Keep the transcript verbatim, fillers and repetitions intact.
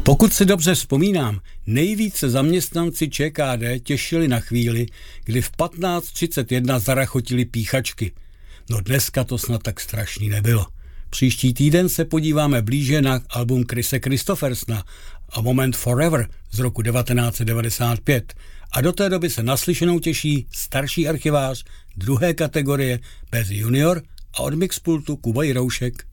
Pokud si dobře vzpomínám, nejvíce zaměstnanci ČKD těšili na chvíli, kdy v patnáct třicet jedna zarachotili píchačky. No dneska to snad tak strašný nebylo. Příští týden se podíváme blíže na album Chrise Christophersona A Moment Forever z roku devatenáct set devadesát pět a do té doby se naslyšenou těší starší archivář druhé kategorie bez junior a od mixpultu Kuba Jiroušek.